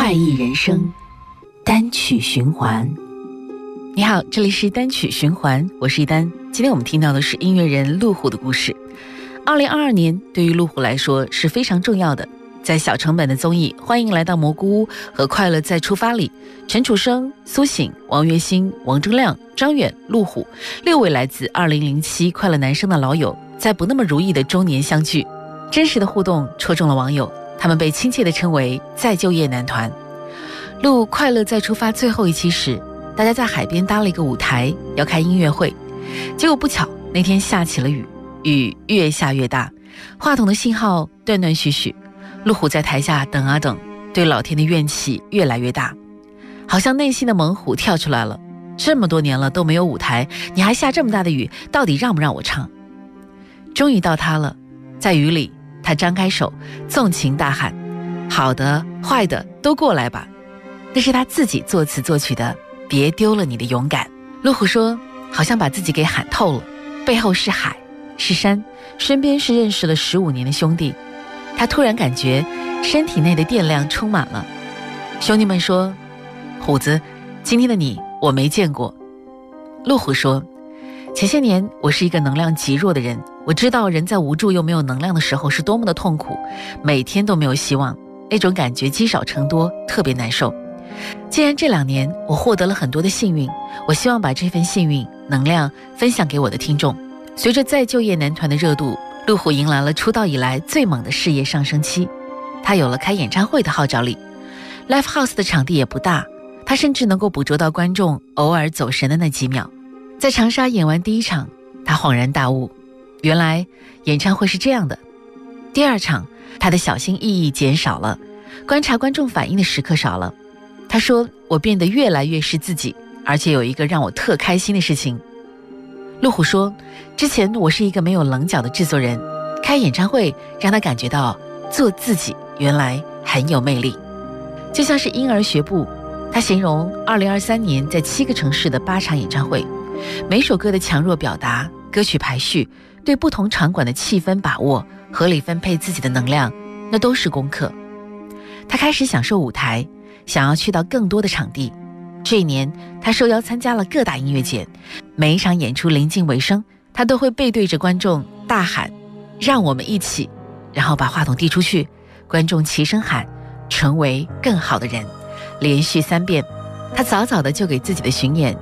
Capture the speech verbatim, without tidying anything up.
怪异人生单曲循环。 你好，这里是单曲循环，我是一丹。今天我们听到的是音乐人陆虎的故事。二零二二年对于陆虎来说是非常重要的，在小成本的综艺《欢迎来到蘑菇屋》和《快乐再出发》里，陈楚生、苏醒、王栎鑫、王铮亮、张远、陆虎六位来自二零零七快乐男声的老友，在不那么如意的中年相聚，真实的互动戳中了网友，他们被亲切地称为再就业男团。录《快乐再出发》最后一期时，大家在海边搭了一个舞台，要开音乐会。结果不巧，那天下起了雨，雨越下越大，话筒的信号断断续续。陆虎在台下等啊等，对老天的怨气越来越大，好像内心的猛虎跳出来了。这么多年了都没有舞台，你还下这么大的雨，到底让不让我唱？终于到他了，在雨里，他张开手，纵情大喊：好的坏的都过来吧。那是他自己作词作曲的别丢了你的勇敢。陆虎说，好像把自己给喊透了，背后是海是山，身边是认识了十五年的兄弟。他突然感觉身体内的电量充满了。兄弟们说，虎子，今天的你我没见过。陆虎说，前些年我是一个能量极弱的人，我知道人在无助又没有能量的时候是多么的痛苦，每天都没有希望，那种感觉积少成多，特别难受。既然这两年我获得了很多的幸运，我希望把这份幸运能量分享给我的听众。随着再就业男团的热度，陆虎迎来了出道以来最猛的事业上升期，他有了开演唱会的号召力。 Live House 的场地也不大，他甚至能够捕捉到观众偶尔走神的那几秒。在长沙演完第一场，他恍然大悟，原来演唱会是这样的。第二场，他的小心翼翼减少了，观察观众反应的时刻少了。他说，我变得越来越是自己，而且有一个让我特开心的事情。陆虎说，之前我是一个没有棱角的制作人，开演唱会让他感觉到做自己原来很有魅力。就像是婴儿学步，他形容二零二三年在七个城市的八场演唱会，每首歌的强弱表达、歌曲排序、对不同场馆的气氛把握、合理分配自己的能量，那都是功课。他开始享受舞台，想要去到更多的场地。这一年，他受邀参加了各大音乐节，每一场演出临近尾声，他都会背对着观众大喊让我们一起，然后把话筒递出去，观众齐声喊成为更好的人，连续三遍。他早早的就给自己的巡演